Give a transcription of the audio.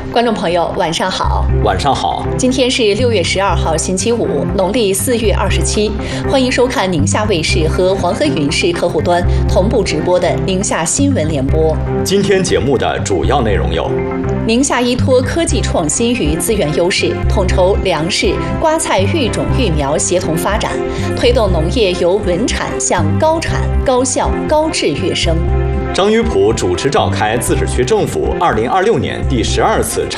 观众朋友，晚上好。 晚上好。 今天是6月12号，星期五，农历4月27。欢迎收看宁夏卫视和黄河云视客户端同步直播的宁夏新闻联播。 今天节目的主要内容有： 宁夏依托科技创新与资源优势，统筹粮食、瓜菜育种育苗协同发展，推动农业由稳产向高产、高效、高质跃升。 张于普主持召开自治区政府2026年第12次